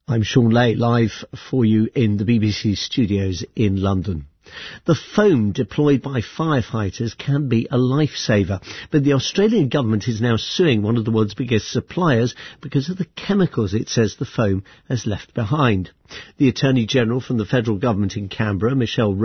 I'm Sean Lay, live for you in the BBC studios in London. The foam deployed by firefighters can be a lifesaver, but the Australian government is now suing one of the world's biggest suppliers because of the chemicals it says the foam has left behind. The Attorney General from the federal government in Canberra, Michelle